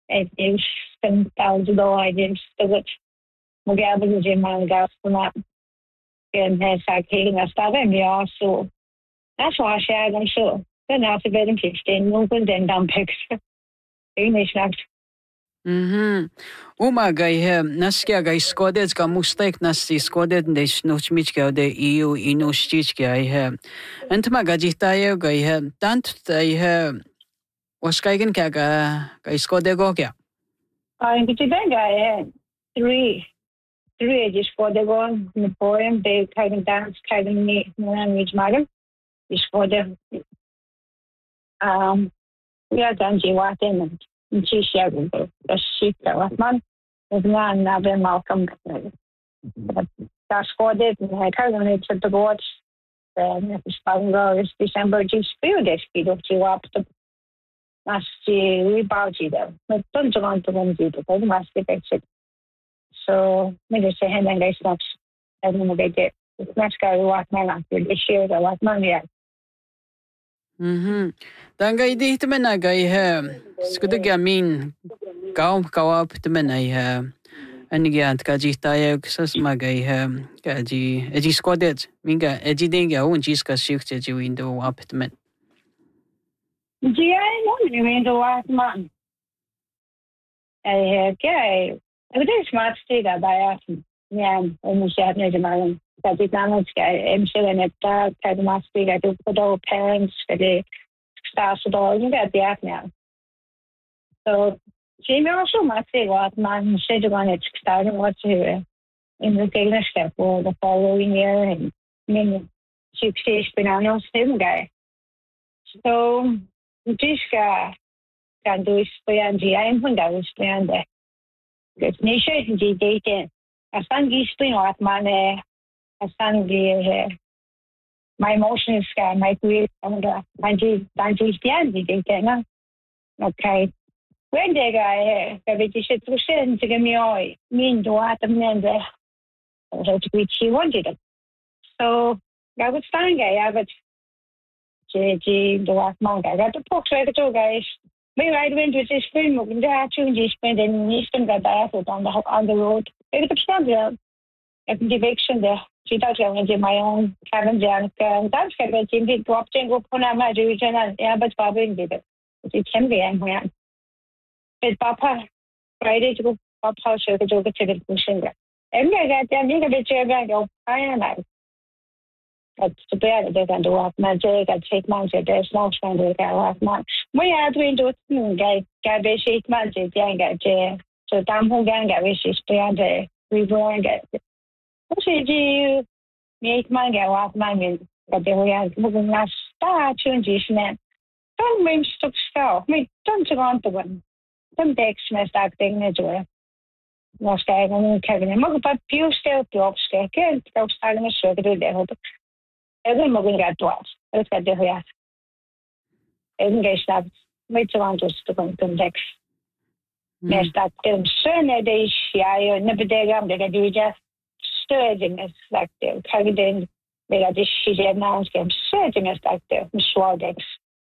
is $10,000 det Mugabe de manga na and has taking a stuff and we also that's why I shared them so then after bed and 15 moving then down picture English not Umagay naskia gay skodec ka mustek nasi skodet des nochmichka de EU inostichka he antma gajitaye gay tant tay waskaigen ka gay skodego kya I get then three ages for the one in the poem they kind of dance kind of me language madam is for the we are done jiwaten and she shared the sheep that was man is not another Malcolm that's for it and I kind of need to watch the is December just feel this speed of you up to must we about you though but don't want to run you to must be fixed so maybe say hand and guys not I don't know they get it's not scary what man this year the what man yeah Tangay di temen agay skudag yamin kaw temen ay anigyan kaji tayo sas magay kaji skodet minga eji denga un jiska shikte ji window up temen yeah no window what man okay everything smart state by yeah and she had no demand that did not get and that kind of must be that the parents the staff you got the app now so she also must say what man said on it starting what to in the daily step for the following year and many 6 days banana same guy so this guy can do is plan the I'm going to plan that because nation the data as long as you know what man as long as my emotions my career and the okay when they guy everything should to give me mean to what the men there which he wanted it so I was fine guy I would the what man I got the book guys maybe I went to this film and I actually spent in Eastern Gaddafi on the road it was the direction there. She thought I went in my own cabin there. And that's kind of thing. It dropped and go on my division and yeah, but Bobby did it. It can be and when it's Papa Friday to go up house to go to the pushing there. And I got there, make a bit of bag of iron. That's the bad they can do up magic. I take magic. There's no trying to get off much. We are doing those guy basic magic. Yeah, get so damn who gang get wishes beyond the reborn get. She make my get off my mean, but they were moving last star changes man. Don't ring stuck skull. Me don't you want to one. Don't take smash that thing as well. No sky and Kevin and mug, but few still drop sky can't go starting a circuit with their hope. Every moving got twice. Let's get the react. Every day stop. Wait till I'm just to come to next. Next that film soon a day she I never did they do just. Surging as like the Canadian, they are this shitty announced game, surging as like the Schwardex.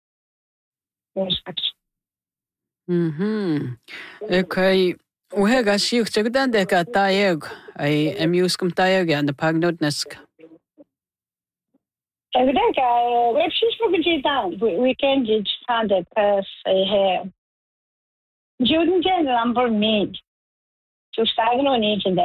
Okay. We got you check down the Tayeg. I am using Tayeg and the Pagnot Nesk. Every day, if she's moving down, we can just find it because I have. Jordan Jen number me to start on each in there.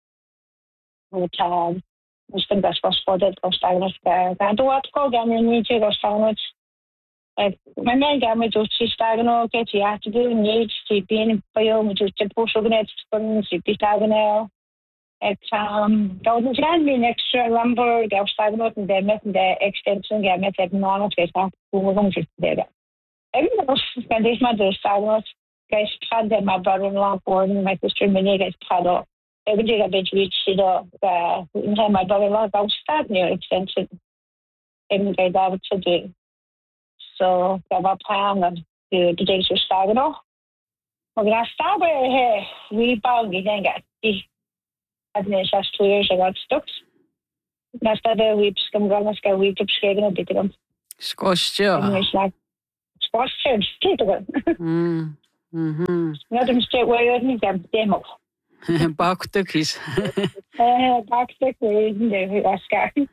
Mislim da smo spodaj postavljali dodatko, da mi niče dostavljati. Meni ga me doći stavljeno, kad ja ti bil nič, ti pin, pa jo mi doći pošognet, si pistavljeno. Da odnožan mi extra lumber, ga stavljeno, da je med da extension, ga med da nono, skal jeg uvodom til det. Kan det små dostavljeno, ga je sprade, ma brother-in-law boarding, my sister mini, ga je sprado. Every day I bet you see the my brother-in-law go start near extension. Every day that to do. So I have a plan of the days we're starting off. We're going to start here. We found it and got the last 2 years I got stuck. That's the weeps come going to go weep up skating a bit of them. Squash, yeah. It's like squash, Not mistake where you need them demo. Baktukis. Backstage where you are scared.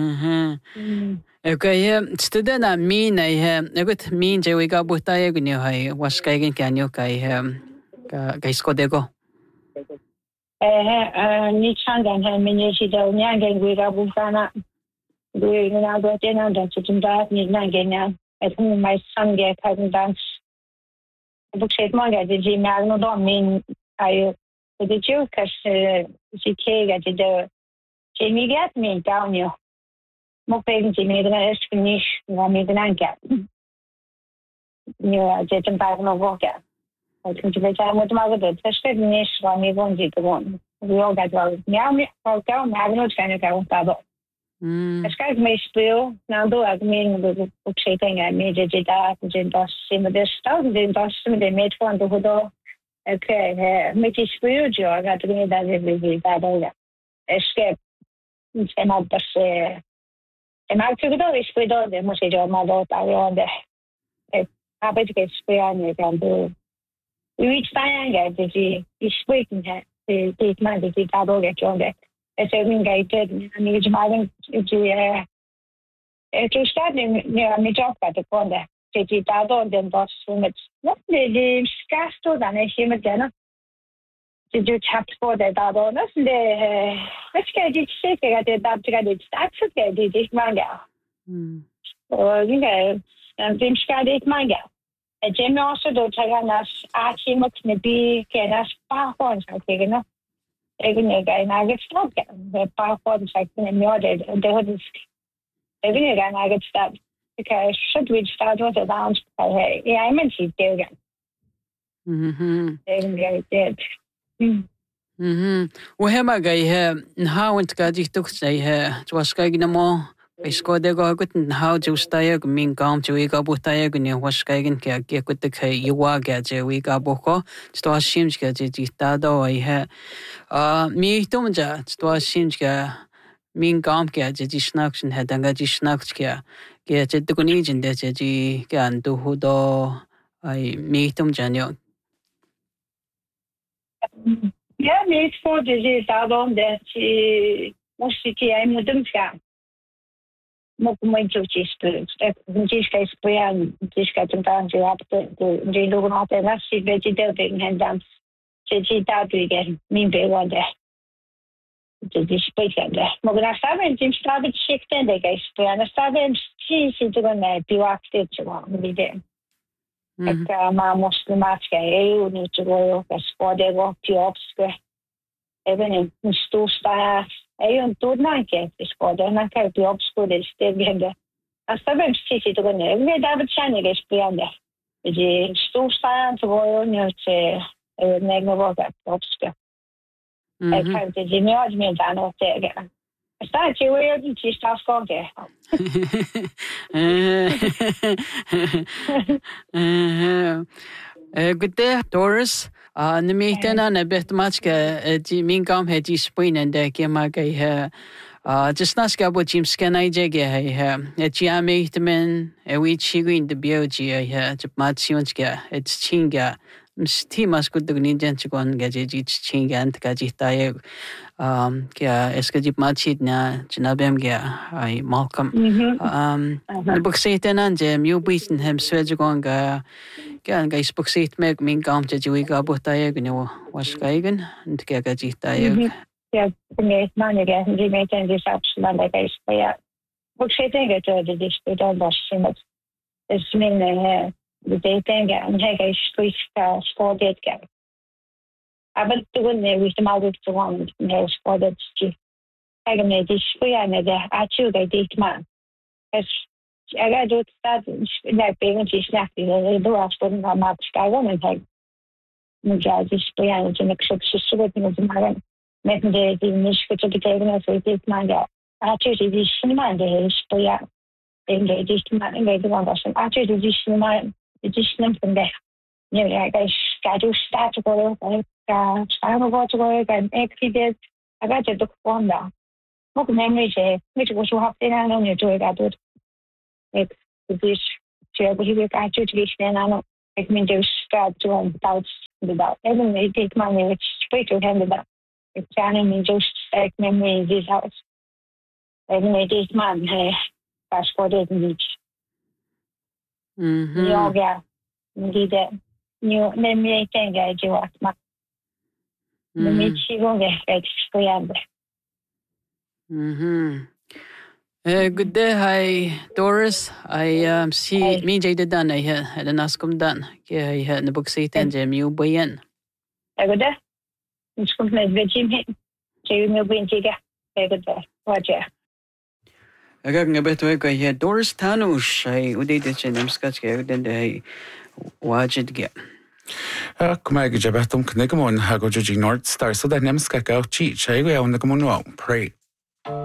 Okay, student mean I got mean je we got butaya gunyo hai was kaigin kanyo kai kai skodego. Ni changan ha minisi do nyangen we got bufana. We now go in and dance to that ni nangen at whom my son get cousin dance. The book said manga the G Magno don't mean I the Jew cause she kega to the Jamie get me down you. Mo pegen ci mi dana espinish na mi dana anka. Ni je tan pa no voka. O tin ci beta mo tama go de espinish wa mi gon di gon. Vi all got well. Now mi o ka ma no tsane ka un tado. Ska me speel na do ak mi do o cheating a mi je da je dos sim de sta de dos sim de met van do do. Okay, me ti speel jo ga to mi da de vi da do. Escape. Insieme da se ma anche vedo rispedo de mo se jo ma do ta yo de a bet che spiane quando each time ga de di speaking ha de ma de ta do ge jo de e se min ga ite ni je ma den je to start ne mi job pa de konde se ti ta do den dos sumet no de scasto da ne scheme de Did you tap for the dado? Let's get it shake at the dad. That's okay. Did it manga? Or you know, and then scared it manga. A gem also do Taganas, Archie McNibby, Kenas, Parfons, I think, you know. Even a guy, I get stopped. The Parfons, I think, in your day, the hood even again, I get stopped because should we start with the dance? Yeah, I meant it there again. They did. وهما جاي نحاول تكادي تكسي تواسكاي نمو بيسكودة قاعد نحاول جوستايا من قام جوي قابوتايا قني واسكاي كي كي كنت كي يواجه جوي قابوكو تواصيمش كي جيتادا ويها ميتوم جا تواصيمش كي من قام كي جيشناكش نهدانجا جيشناكش كي جدكوني جنده جي كي عندو هدو أي ميتوم جانيو. Ja, niet voor de zin daarom dat moest ik hier moeten gaan. Moet mijn zoetjes doen. Het is geen spelen, het is geen dans. Je hebt de doen altijd als je weet je dat in hen dans. Zit je daar weer min bewonder. Het is spelen. Maar dan staan we in het straat het schikt en de geest. Dan staan we in het zit er een biwaakte gewoon weer. Ik maar moest de maatschappij niet zo sporderen jobs. Even in stoelstaat. En toen na keer sporderen dan kan je jobs voor de steden. Als dat we zitten er een we daar het zijn er spelen. Die stoelstaat gewoon niet negeren wat jobs. Ik kan het niet meer dan ook zeggen. Staat je weer niet je staat gewoon. Good day, Doris. Nimitena na betmachka min kam he ji spin and de kema kai ha just nas ka bo jim scanai jege ha ji ame we chiguin de bioji ha jmatsions ka it's chinga stimas good ni janchgon gaje ji chinga ant ka ji taye kya eska ji machid na jinabem ga ai malcolm the book setenan je mu bitin hem swejgon ga Gan guys book seat meg min kam je ji ga botay gno was kaigen and kya ga ji taye Ja, nee, maar niet echt. Die meten die zelfs maar bij deze. Maar ja, ook zit ik het de disputant was in het. Dus min de dating en hij is street sport dit gaan. Maar toen we wist maar dat te want nee sport dat je. Kijk me die spelen de atu bij dit man. Dus ja, dat staat nee penalty snack die de afstand van maak schrijven en hij moet ja die spelen in een succes met maar met de niet goed betekenen voor dit man ja. Atu die cinema de spelen in de man in de want als een atu die cinema het is niet van weg. Ja, ik ga dus starten voor staan voor te en ik dit ik ga het ook van daar. Ook neem je met wat je hebt en dan je doet dat. Ik dus je hebt hier atu die snel aan Ik min dus gaat doen dat dat. Even ik dit man het spreekt door hem dat. Ik kan min dus ik min me dit huis. Even ik dit man pas voor dit niet. Ja. Die de nu neem je tegen je wat maar. Niet gewoon weg spelen. Good day, hi Doris. I see me jade dan I had an askum dan. I had the book say ten jam you boyen. Good day. It's come met veggie hit. You me bring tiga. Good day. Roger. Agag nga beto ay kay Doris Tanush ay udayde siya namskat kaya udende ay wajid gya. Kumag jabatum knigamon hago judging North Star so that nemska gauchi chay go na pray.